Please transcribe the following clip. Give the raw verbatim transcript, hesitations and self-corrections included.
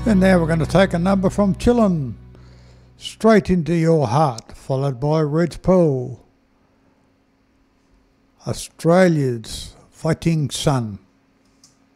And now we're going to take a number from Chillin, Straight Into Your Heart, followed by Reds Pool, Australia's Fighting Sun.